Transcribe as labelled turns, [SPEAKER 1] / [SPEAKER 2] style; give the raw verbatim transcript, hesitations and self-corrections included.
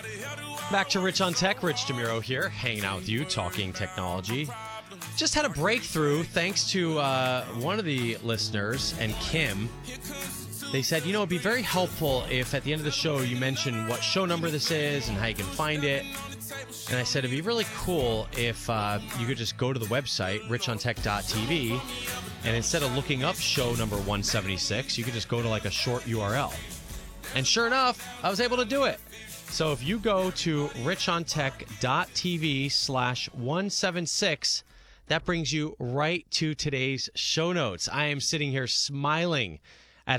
[SPEAKER 1] Back to Rich on Tech. Rich DeMuro here, hanging out with you, talking technology. Just had a breakthrough thanks to uh, one of the listeners, and Kim. They said, you know, it'd be very helpful if at the end of the show you mention what show number this is and how you can find it. And I said, it'd be really cool if uh, you could just go to the website, rich on tech dot t v, and instead of looking up show number one seventy-six, you could just go to like a short U R L. And sure enough, I was able to do it. So if you go to rich on tech dot t v slash one seventy-six, that brings you right to today's show notes. I am sitting here smiling